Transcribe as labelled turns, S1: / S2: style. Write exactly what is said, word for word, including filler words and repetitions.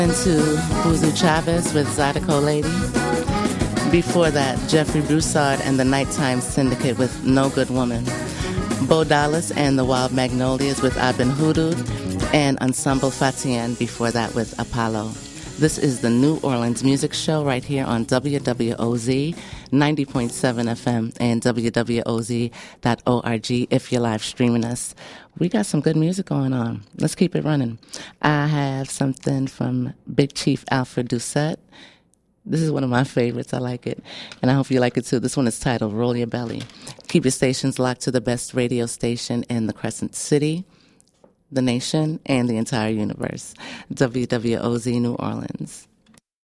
S1: Into Buzu Chavez with Zydeco Lady. Before that, Jeffrey Broussard and the Nighttime Syndicate with No Good Woman. Bo Dallas and the Wild Magnolias with I've Been Hoodooed. And Ensemble Fatien before that with Apollo. This is the New Orleans Music Show right here on W W O Z ninety point seven F M and W W O Z dot org if you're live streaming us. We got some good music going on. Let's keep it running. I have something from Big Chief Alfred Doucette. This is one of my favorites. I like it. And I hope you like it too. This one is titled Roll Your Belly. Keep your stations locked to the best radio station in the Crescent City, the nation, and the entire universe. W W O Z New Orleans.